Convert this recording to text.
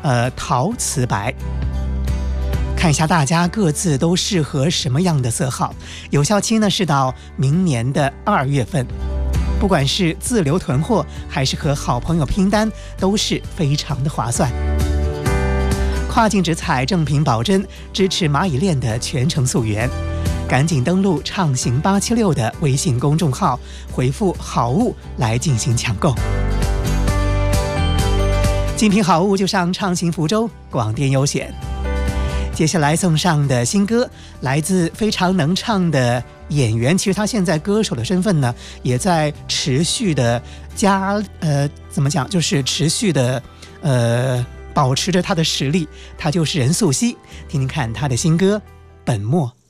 陶瓷白。看一下大家各自都适合什么样的色号，有效期呢是到明年的2月份。不管是自留囤货还是和好朋友拼单，都是非常的划算。跨境直采正品保真，支持蚂蚁链的全程溯源，赶紧登录畅行876的微信公众号，回复好物来进行抢购。精品好物就上畅行福州广电优选。接下来送上的新歌来自非常能唱的演员，其实他现在歌手的身份呢，也在持续的就是持续的保持着他的实力，他就是任素汐。听听看他的新歌《本末》。